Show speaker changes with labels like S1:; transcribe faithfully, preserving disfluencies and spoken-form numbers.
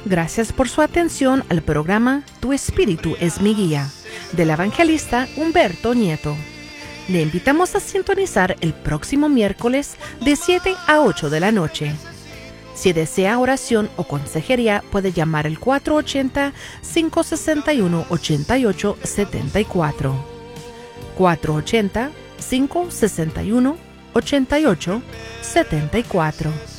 S1: Gracias por su atención al programa Tu Espíritu es mi guía, del evangelista Humberto Nieto. Le invitamos a sintonizar el próximo miércoles de siete a ocho de la noche. Si desea oración o consejería, puede llamar al cuatro ocho cero, cinco seis uno, ocho ocho siete cuatro. cuatro ocho cero, cinco seis uno, ocho ocho siete cuatro.